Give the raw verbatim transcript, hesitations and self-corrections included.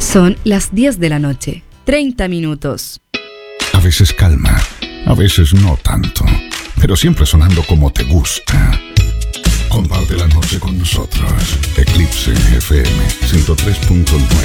Son las diez de la noche, treinta minutos. A veces calma, a veces no tanto, pero siempre sonando como te gusta. Comparte la noche con nosotros. Eclipse F M ciento tres punto nueve.